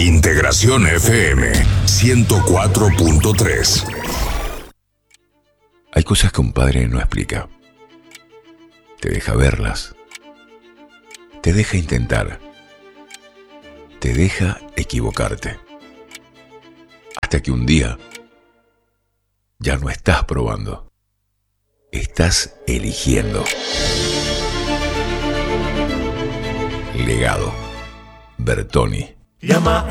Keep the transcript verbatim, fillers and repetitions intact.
Integración F M ciento cuatro punto tres. Hay cosas que un padre no explica. Te deja verlas. Te deja intentar. Te deja equivocarte. Hasta que un día ya no estás probando. Estás eligiendo. Legado. Bertoni. Llama